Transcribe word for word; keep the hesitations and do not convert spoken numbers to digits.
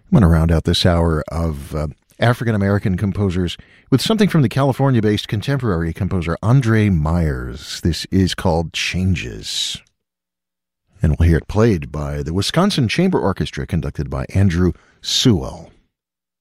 I'm going to round out this hour of uh, African-American composers with something from the California-based contemporary composer Andre Myers. This is called Changes. And we'll hear it played by the Wisconsin Chamber Orchestra, conducted by Andrew Sewell.